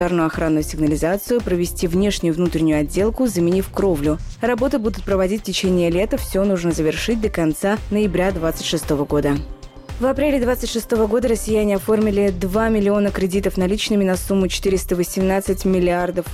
охранную сигнализацию, провести внешнюю и внутреннюю отделку, заменив кровлю. Работы будут проводить в течение лета, все нужно завершить до конца ноября 2026 года. В апреле 2026 года россияне оформили 2 миллиона кредитов наличными на сумму 418 миллиардов